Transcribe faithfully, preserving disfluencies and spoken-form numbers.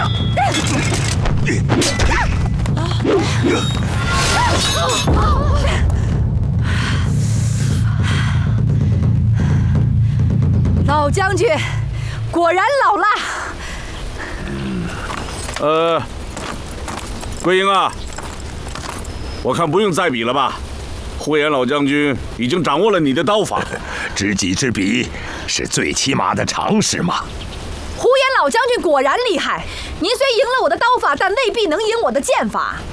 老将军，果然老了。 呃，桂英啊，我看不用再比了吧。呼延老将军已经掌握了你的刀法， 知己知彼是最起码的常识嘛。 呼延老将军果然厉害，您虽赢了我的刀法，但未必能赢我的剑法。